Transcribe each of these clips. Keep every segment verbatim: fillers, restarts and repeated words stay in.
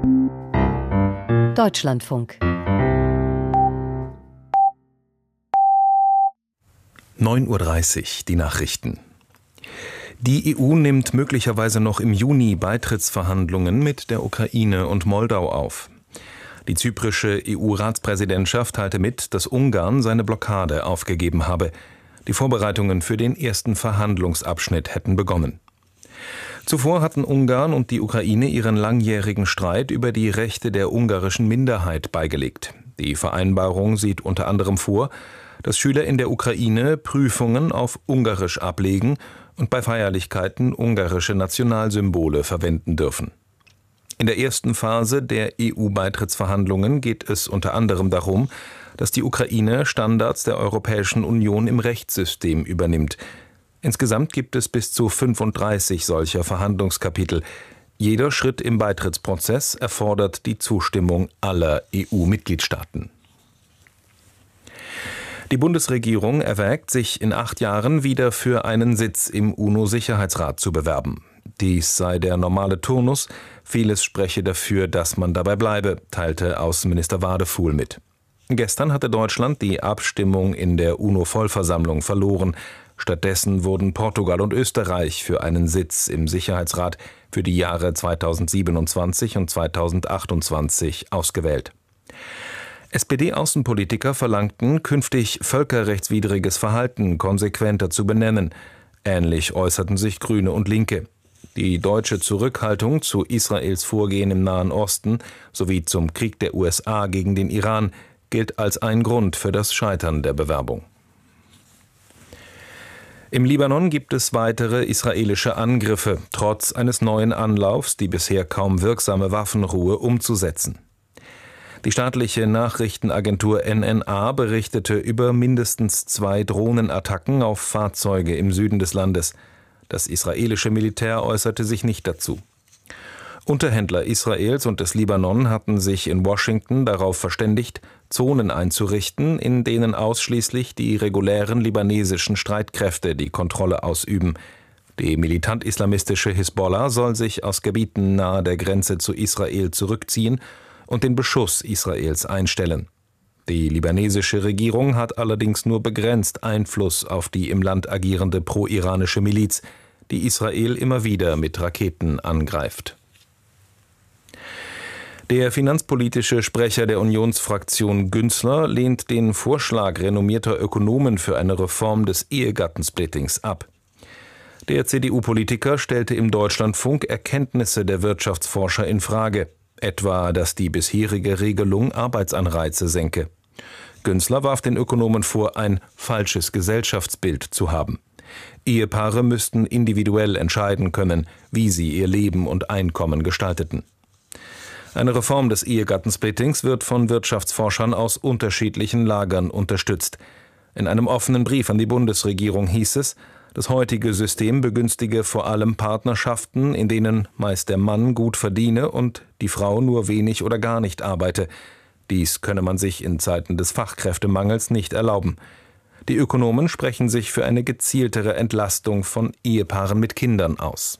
Deutschlandfunk. neun Uhr dreißig, die Nachrichten. Die E U nimmt möglicherweise noch im Juni Beitrittsverhandlungen mit der Ukraine und Moldau auf. Die zyprische E U-Ratspräsidentschaft teilte mit, dass Ungarn seine Blockade aufgegeben habe. Die Vorbereitungen für den ersten Verhandlungsabschnitt hätten begonnen. Zuvor hatten Ungarn und die Ukraine ihren langjährigen Streit über die Rechte der ungarischen Minderheit beigelegt. Die Vereinbarung sieht unter anderem vor, dass Schüler in der Ukraine Prüfungen auf Ungarisch ablegen und bei Feierlichkeiten ungarische Nationalsymbole verwenden dürfen. In der ersten Phase der E U-Beitrittsverhandlungen geht es unter anderem darum, dass die Ukraine Standards der Europäischen Union im Rechtssystem übernimmt. Insgesamt gibt es bis zu fünfunddreißig solcher Verhandlungskapitel. Jeder Schritt im Beitrittsprozess erfordert die Zustimmung aller E U-Mitgliedstaaten. Die Bundesregierung erwägt, sich in acht Jahren wieder für einen Sitz im UNO-Sicherheitsrat zu bewerben. Dies sei der normale Turnus, vieles spreche dafür, dass man dabei bleibe, teilte Außenminister Wadefuhl mit. Gestern hatte Deutschland die Abstimmung in der UNO-Vollversammlung verloren. Stattdessen wurden Portugal und Österreich für einen Sitz im Sicherheitsrat für die Jahre zweitausendsiebenundzwanzig und zweitausendachtundzwanzig ausgewählt. S P D-Außenpolitiker verlangten, künftig völkerrechtswidriges Verhalten konsequenter zu benennen. Ähnlich äußerten sich Grüne und Linke. Die deutsche Zurückhaltung zu Israels Vorgehen im Nahen Osten sowie zum Krieg der U S A gegen den Iran gilt als ein Grund für das Scheitern der Bewerbung. Im Libanon gibt es weitere israelische Angriffe, trotz eines neuen Anlaufs, die bisher kaum wirksame Waffenruhe umzusetzen. Die staatliche Nachrichtenagentur N N A berichtete über mindestens zwei Drohnenattacken auf Fahrzeuge im Süden des Landes. Das israelische Militär äußerte sich nicht dazu. Unterhändler Israels und des Libanon hatten sich in Washington darauf verständigt, Zonen einzurichten, in denen ausschließlich die regulären libanesischen Streitkräfte die Kontrolle ausüben. Die militant-islamistische Hisbollah soll sich aus Gebieten nahe der Grenze zu Israel zurückziehen und den Beschuss Israels einstellen. Die libanesische Regierung hat allerdings nur begrenzt Einfluss auf die im Land agierende pro-iranische Miliz, die Israel immer wieder mit Raketen angreift. Der finanzpolitische Sprecher der Unionsfraktion Günzler lehnt den Vorschlag renommierter Ökonomen für eine Reform des Ehegattensplittings ab. Der C D U-Politiker stellte im Deutschlandfunk Erkenntnisse der Wirtschaftsforscher in Frage, etwa, dass die bisherige Regelung Arbeitsanreize senke. Günzler warf den Ökonomen vor, ein falsches Gesellschaftsbild zu haben. Ehepaare müssten individuell entscheiden können, wie sie ihr Leben und Einkommen gestalteten. Eine Reform des Ehegattensplittings wird von Wirtschaftsforschern aus unterschiedlichen Lagern unterstützt. In einem offenen Brief an die Bundesregierung hieß es, das heutige System begünstige vor allem Partnerschaften, in denen meist der Mann gut verdiene und die Frau nur wenig oder gar nicht arbeite. Dies könne man sich in Zeiten des Fachkräftemangels nicht erlauben. Die Ökonomen sprechen sich für eine gezieltere Entlastung von Ehepaaren mit Kindern aus.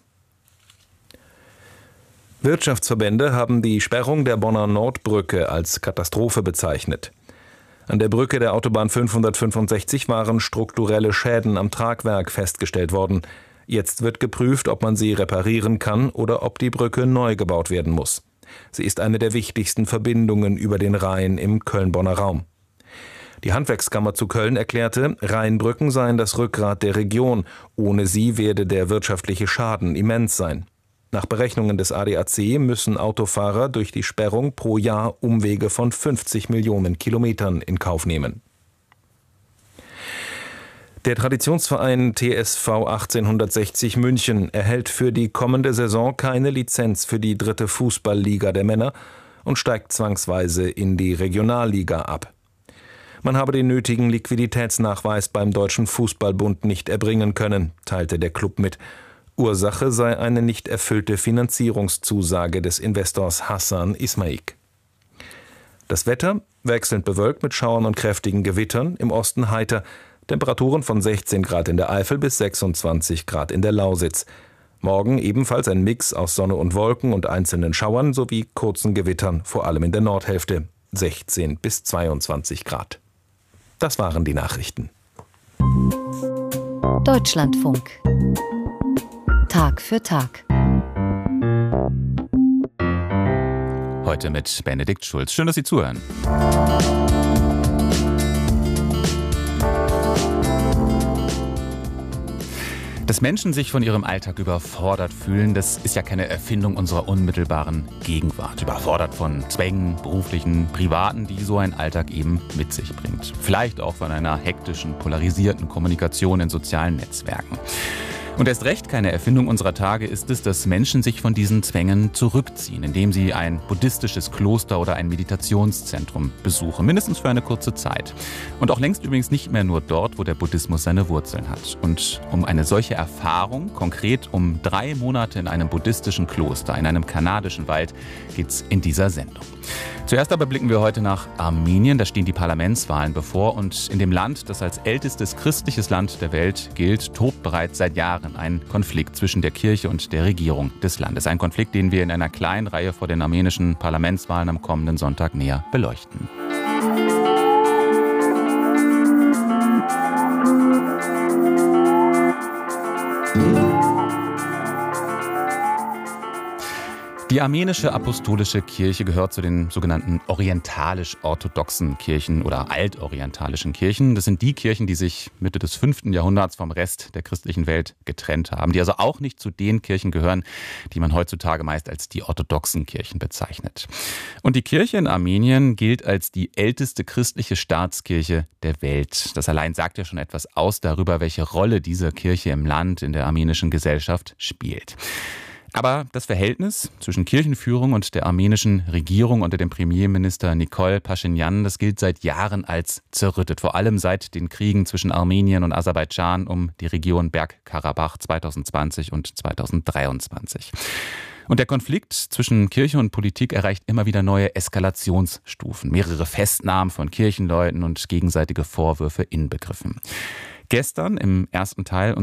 Wirtschaftsverbände haben die Sperrung der Bonner Nordbrücke als Katastrophe bezeichnet. An der Brücke der Autobahn fünfhundertfünfundsechzig waren strukturelle Schäden am Tragwerk festgestellt worden. Jetzt wird geprüft, ob man sie reparieren kann oder ob die Brücke neu gebaut werden muss. Sie ist eine der wichtigsten Verbindungen über den Rhein im Köln-Bonner Raum. Die Handwerkskammer zu Köln erklärte, Rheinbrücken seien das Rückgrat der Region. Ohne sie werde der wirtschaftliche Schaden immens sein. Nach Berechnungen des A D A C müssen Autofahrer durch die Sperrung pro Jahr Umwege von fünfzig Millionen Kilometern in Kauf nehmen. Der Traditionsverein T S V achtzehnhundertsechzig München erhält für die kommende Saison keine Lizenz für die dritte Fußballliga der Männer und steigt zwangsweise in die Regionalliga ab. Man habe den nötigen Liquiditätsnachweis beim Deutschen Fußballbund nicht erbringen können, teilte der Club mit. Ursache sei eine nicht erfüllte Finanzierungszusage des Investors Hassan Ismaik. Das Wetter wechselnd bewölkt mit Schauern und kräftigen Gewittern, im Osten heiter, Temperaturen von sechzehn Grad in der Eifel bis sechsundzwanzig Grad in der Lausitz. Morgen ebenfalls ein Mix aus Sonne und Wolken und einzelnen Schauern sowie kurzen Gewittern, vor allem in der Nordhälfte. sechzehn bis zweiundzwanzig Grad. Das waren die Nachrichten. Deutschlandfunk. Tag für Tag. Heute mit Benedikt Schulz. Schön, dass Sie zuhören. Dass Menschen sich von ihrem Alltag überfordert fühlen, das ist ja keine Erfindung unserer unmittelbaren Gegenwart. Überfordert von Zwängen, beruflichen, privaten, die so ein Alltag eben mit sich bringt. Vielleicht auch von einer hektischen, polarisierten Kommunikation in sozialen Netzwerken. Und erst recht keine Erfindung unserer Tage ist es, dass Menschen sich von diesen Zwängen zurückziehen, indem sie ein buddhistisches Kloster oder ein Meditationszentrum besuchen, mindestens für eine kurze Zeit. Und auch längst übrigens nicht mehr nur dort, wo der Buddhismus seine Wurzeln hat. Und um eine solche Erfahrung, konkret um drei Monate in einem buddhistischen Kloster, in einem kanadischen Wald, geht's in dieser Sendung. Zuerst aber blicken wir heute nach Armenien. Da stehen die Parlamentswahlen bevor. Und in dem Land, das als ältestes christliches Land der Welt gilt, tobt bereits seit Jahren ein Konflikt zwischen der Kirche und der Regierung des Landes. Ein Konflikt, den wir in einer kleinen Reihe vor den armenischen Parlamentswahlen am kommenden Sonntag näher beleuchten. Die armenische apostolische Kirche gehört zu den sogenannten orientalisch-orthodoxen Kirchen oder altorientalischen Kirchen. Das sind die Kirchen, die sich Mitte des fünften Jahrhunderts vom Rest der christlichen Welt getrennt haben, die also auch nicht zu den Kirchen gehören, die man heutzutage meist als die orthodoxen Kirchen bezeichnet. Und die Kirche in Armenien gilt als die älteste christliche Staatskirche der Welt. Das allein sagt ja schon etwas aus darüber, welche Rolle diese Kirche im Land, in der armenischen Gesellschaft spielt. Aber das Verhältnis zwischen Kirchenführung und der armenischen Regierung unter dem Premierminister Nikol Paschinjan, das gilt seit Jahren als zerrüttet. Vor allem seit den Kriegen zwischen Armenien und Aserbaidschan um die Region Bergkarabach zweitausendzwanzig und zweitausenddreiundzwanzig. Und der Konflikt zwischen Kirche und Politik erreicht immer wieder neue Eskalationsstufen. Mehrere Festnahmen von Kirchenleuten und gegenseitige Vorwürfe inbegriffen. Gestern im ersten Teil